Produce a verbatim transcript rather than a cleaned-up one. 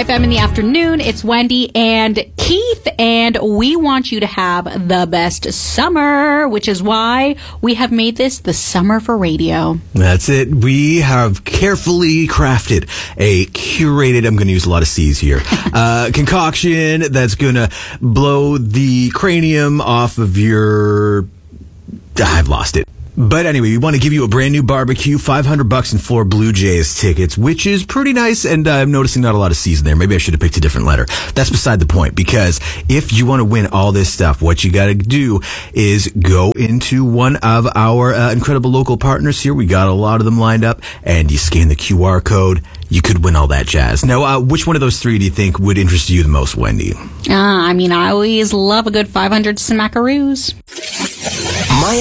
F M in the afternoon. It's Wendy and Keith, and we want you to have the best summer, which is why we have made this the summer for radio. That's it. We have carefully crafted a curated, I'm going to use a lot of C's here, uh, concoction that's going to blow the cranium off of your... I've lost it. But anyway, we want to give you a brand new barbecue, five hundred bucks and four Blue Jays tickets, which is pretty nice. And uh, I'm noticing not a lot of C's in there. Maybe I should have picked a different letter. That's beside the point, because if you want to win all this stuff, what you got to do is go into one of our uh, incredible local partners here. We got a lot of them lined up, and you scan the Q R code. You could win all that jazz. Now, uh, which one of those three do you think would interest you the most, Wendy? Uh, I mean, I always love a good five hundred smackaroos. My